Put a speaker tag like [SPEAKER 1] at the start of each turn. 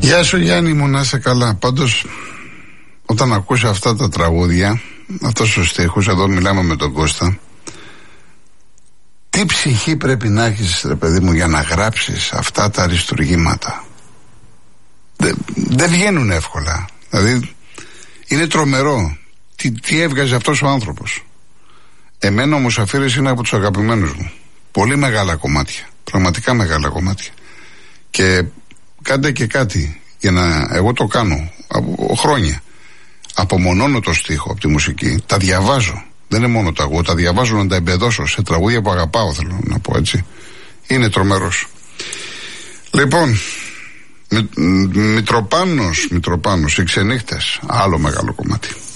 [SPEAKER 1] Γεια σου Γιάννη μου, να είσαι καλά. Πάντως όταν ακούσει αυτά τα τραγούδια, αυτός ο στίχος, εδώ μιλάμε με τον Κώστα, τι ψυχή πρέπει να έχεις ρε παιδί μου για να γράψεις αυτά τα αριστουργήματα. Δεν βγαίνουν εύκολα. Δηλαδή είναι τρομερό τι έβγαζε αυτός ο άνθρωπος. Εμένα ο Μουσαφίρης είναι από τους αγαπημένους μου. Πολύ μεγάλα κομμάτια, πραγματικά μεγάλα κομμάτια. Και κάντε και κάτι για να, εγώ το κάνω από χρόνια. Απομονώνω το στίχο από τη μουσική, τα διαβάζω. Δεν είναι μόνο τα εγώ, τα διαβάζω να τα εμπεδώσω σε τραγούδια που αγαπάω, θέλω να πω έτσι. Είναι τρομερός. Λοιπόν, Μητροπάνος, οι ξενύχτες, άλλο μεγάλο κομμάτι.